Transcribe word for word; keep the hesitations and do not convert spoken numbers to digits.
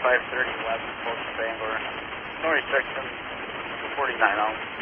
five thirty west, close to Bangor. No restriction, forty-nine out.